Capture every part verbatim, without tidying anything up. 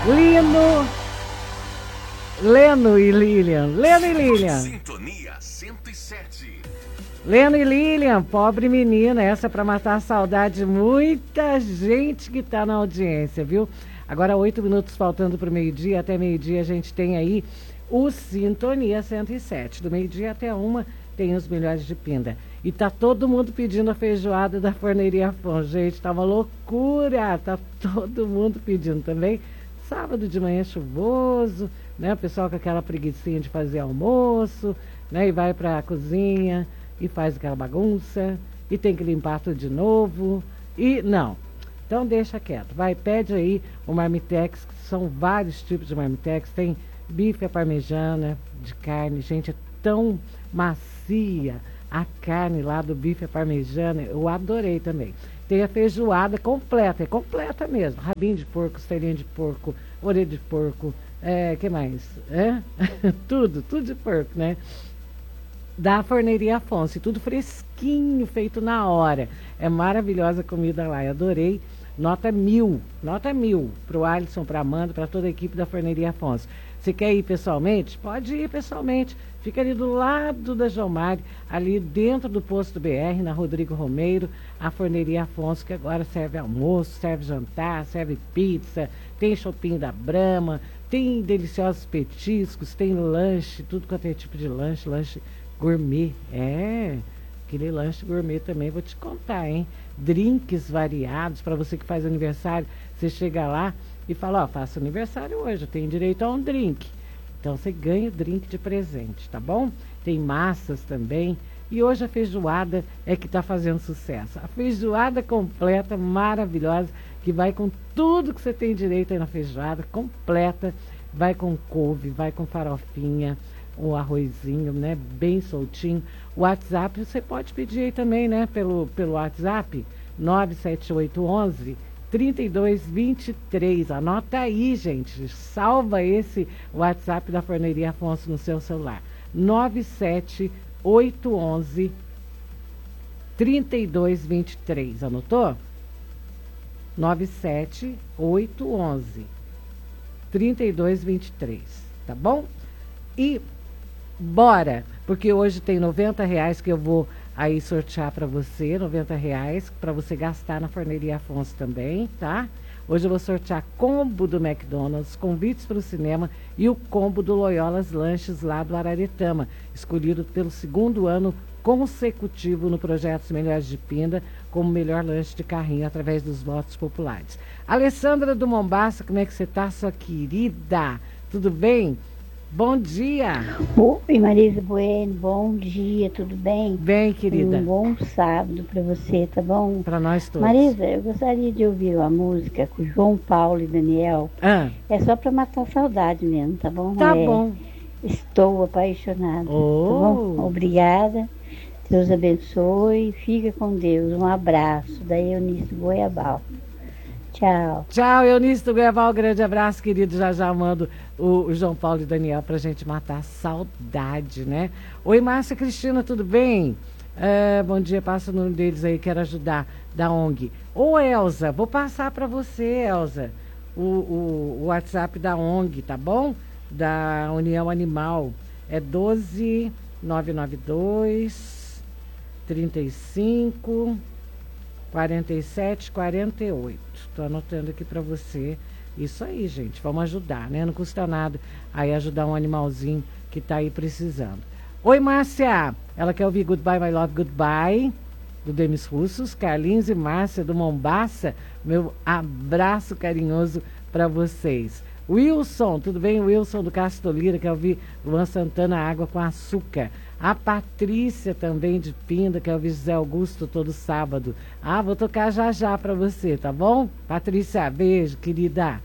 Lino, Leno e Lilian. Leno e Lilian. Sintonia cento e sete. Leno e Lilian, pobre menina, essa é para matar a saudade de muita gente que tá na audiência, viu? Agora, oito minutos faltando para o meio-dia, até meio-dia a gente tem aí o Sintonia cento e sete. Do meio-dia até uma tem os melhores de Pinda. E tá todo mundo pedindo a feijoada da Forneria Afonso. Gente, tá uma loucura, tá todo mundo pedindo também. Sábado de manhã chuvoso, né? O pessoal com aquela preguicinha de fazer almoço, né? E vai para a cozinha e faz aquela bagunça, e tem que limpar tudo de novo, e não, então deixa quieto, vai, pede aí o marmitex, que são vários tipos de marmitex, tem bife à parmegiana de carne, gente, é tão macia a carne lá do bife à parmegiana, eu adorei também. Tem a feijoada completa, é completa mesmo, rabinho de porco, costelinha de porco, orelha de porco, é, que mais? É? tudo, tudo de porco, né? Da Forneria Afonso, tudo fresquinho, feito na hora. É maravilhosa a comida lá, eu adorei. Nota mil, nota mil para o Alisson, para a Amanda, para toda a equipe da Forneria Afonso. Você quer ir pessoalmente? Pode ir pessoalmente. Fica ali do lado da João Mário, ali dentro do posto B R, na Rodrigo Romeiro, a Forneria Afonso, que agora serve almoço, serve jantar, serve pizza, tem shopping da Brahma, tem deliciosos petiscos, tem lanche, tudo quanto é tipo de lanche, lanche gourmet, é, aquele lanche gourmet também, vou te contar, hein? Drinks variados, para você que faz aniversário, você chega lá e fala, ó, faço aniversário hoje, eu tenho direito a um drink. Então você ganha o drink de presente, tá bom? Tem massas também. E hoje a feijoada é que está fazendo sucesso. A feijoada completa, maravilhosa, que vai com tudo que você tem direito aí na feijoada, completa. Vai com couve, vai com farofinha, o arrozinho, né, bem soltinho. O WhatsApp, você pode pedir aí também, né, pelo, pelo WhatsApp, nove sete oito um um, três dois dois três. Anota aí, gente, salva esse WhatsApp da Forneria Afonso no seu celular. nove sete oito um um, três dois dois três. Anotou? nove sete oito um um, três dois dois três, tá bom? E bora, porque hoje tem noventa reais que eu vou aí sortear para você, noventa reais para você gastar na Forneria Afonso também, tá? Hoje eu vou sortear combo do McDonald's, convites para o cinema e o combo do Loyolas Lanches lá do Araretama, escolhido pelo segundo ano consecutivo no projeto Melhores de Pinda como melhor lanche de carrinho através dos votos populares. Alessandra do Mombaça, como é que você tá, sua querida? Tudo bem? Bom dia. Oi, Marisa Bueno, bom dia, tudo bem? Bem, querida. Um bom sábado para você, tá bom? Para nós todos. Marisa, eu gostaria de ouvir uma música com João Paulo e Daniel. Ah. É só para matar a saudade mesmo, tá bom? Tá é, bom. Estou apaixonada, oh. tá bom? Obrigada, Deus abençoe, fica com Deus. Um abraço da Eunice Goiabal. Tchau. Tchau, Eunice do Goiabal, grande abraço, querido. Já já mando o, o João Paulo e Daniel pra gente matar a saudade, né? Oi, Márcia Cristina, tudo bem? É, bom dia, passa o nome deles aí, quero ajudar, da O N G. Ô, Elza, vou passar pra você, Elza, o, o, o WhatsApp da O N G, tá bom? Da União Animal. É doze nove nove dois trinta e cinco quarenta e sete quarenta e oito. Estou anotando aqui para você. Isso aí, gente. Vamos ajudar, né? Não custa nada aí ajudar um animalzinho que tá aí precisando. Oi, Márcia. Ela quer ouvir Goodbye, My Love, Goodbye, do Demis Russos. Carlinhos e Márcia do Mombaça. Meu abraço carinhoso para vocês. Wilson, tudo bem? Wilson do Castolira, quer ouvir Luan Santana, Água com Açúcar. A Patrícia também de Pinda, quer ouvir José Augusto todo sábado. Ah, vou tocar já já para você, tá bom? Patrícia, beijo, querida.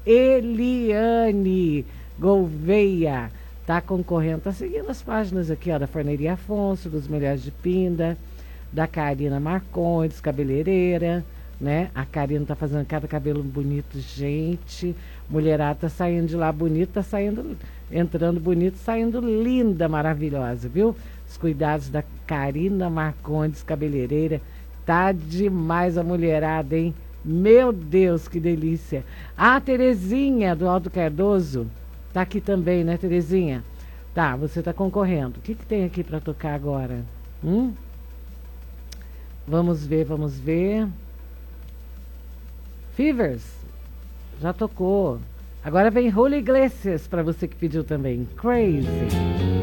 Eliane Gouveia, tá concorrendo, tá seguindo as páginas aqui, ó, da Forneria Afonso, dos Melhores de Pinda, da Karina Marcondes, cabeleireira, né? A Karina tá fazendo cada cabelo bonito, gente. Mulherada tá saindo de lá bonita, tá saindo, entrando bonito, saindo linda, maravilhosa, viu? Os cuidados da Karina Marcondes, cabeleireira, tá demais a mulherada, hein? Meu Deus, que delícia. A Terezinha, do Aldo Cardoso, tá aqui também, né, Terezinha? Tá, você tá concorrendo. O que, que tem aqui para tocar agora? Hum? Vamos ver, vamos ver. Fevers, já tocou. Agora vem Julio Iglesias para você que pediu também. Crazy.